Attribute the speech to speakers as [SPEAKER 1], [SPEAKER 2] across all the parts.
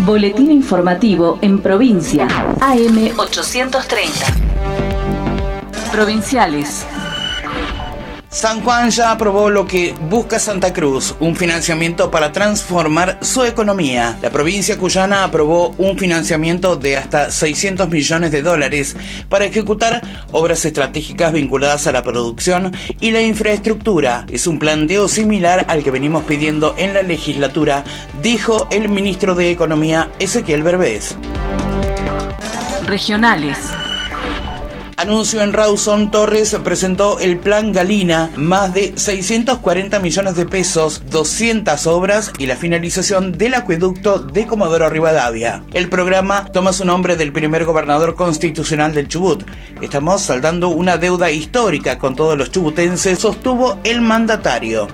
[SPEAKER 1] Boletín informativo en provincia. AM 830. Provinciales.
[SPEAKER 2] San Juan ya aprobó lo que busca Santa Cruz, un financiamiento para transformar su economía. La provincia cuyana aprobó un financiamiento de hasta $600 millones para ejecutar obras estratégicas vinculadas a la producción y la infraestructura. Es un planteo similar al que venimos pidiendo en la legislatura, dijo el ministro de Economía, Ezequiel Berbés.
[SPEAKER 1] Regionales.
[SPEAKER 2] Anuncio en Rawson. Torres presentó el Plan Galina, más de 640 millones de pesos, 200 obras y la finalización del acueducto de Comodoro Rivadavia. El programa toma su nombre del primer gobernador constitucional del Chubut. Estamos saldando una deuda histórica con todos los chubutenses, sostuvo el mandatario.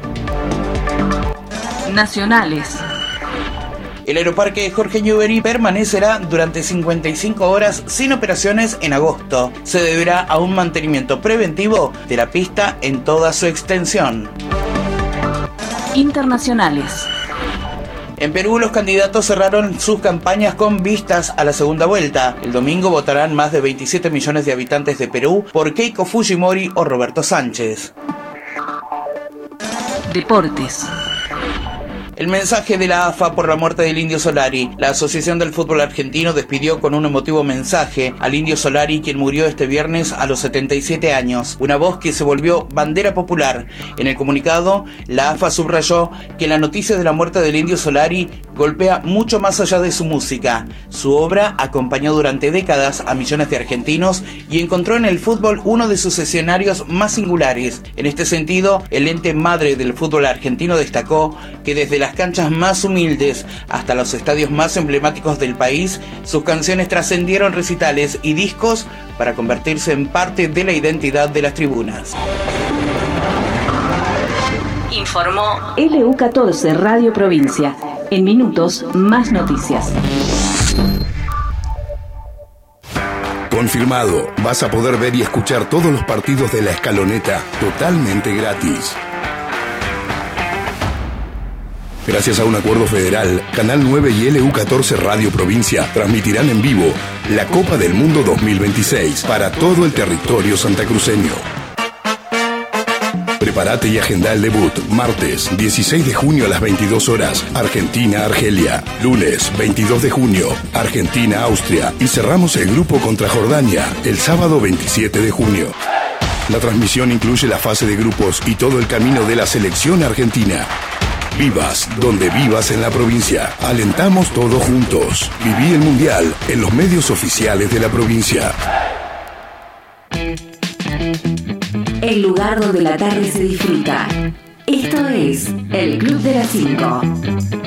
[SPEAKER 1] Nacionales.
[SPEAKER 2] El aeroparque Jorge Newbery permanecerá durante 55 horas sin operaciones en agosto. Se deberá a un mantenimiento preventivo de la pista en toda su extensión.
[SPEAKER 1] Internacionales.
[SPEAKER 2] En Perú, los candidatos cerraron sus campañas con vistas a la segunda vuelta. El domingo votarán más de 27 millones de habitantes de Perú por Keiko Fujimori o Roberto Sánchez.
[SPEAKER 1] Deportes.
[SPEAKER 2] El mensaje de la AFA por la muerte del Indio Solari. La Asociación del Fútbol Argentino despidió con un emotivo mensaje al Indio Solari, quien murió este viernes a los 77 años. Una voz que se volvió bandera popular. En el comunicado, la AFA subrayó que la noticia de la muerte del Indio Solari golpea mucho más allá de su música. Su obra acompañó durante décadas a millones de argentinos y encontró en el fútbol uno de sus escenarios más singulares. En este sentido, el ente madre del fútbol argentino destacó que desde las canchas más humildes hasta los estadios más emblemáticos del país, sus canciones trascendieron recitales y discos para convertirse en parte de la identidad de las tribunas.
[SPEAKER 1] Informó LU14 Radio Provincia. En minutos, más noticias.
[SPEAKER 3] Confirmado, vas a poder ver y escuchar todos los partidos de La Escaloneta totalmente gratis. Gracias a un acuerdo federal, Canal 9 y LU14 Radio Provincia transmitirán en vivo la Copa del Mundo 2026 para todo el territorio santacruceño. Prepárate y agenda el debut. Martes, 16 de junio a las 22 horas, Argentina-Argelia. Lunes, 22 de junio, Argentina-Austria. Y cerramos el grupo contra Jordania el sábado 27 de junio. La transmisión incluye la fase de grupos y todo el camino de la selección argentina. Vivas donde vivas en la provincia. Alentamos todos juntos. Viví el Mundial en los medios oficiales de la provincia.
[SPEAKER 1] El lugar donde la tarde se disfruta. Esto es el Club de las 5.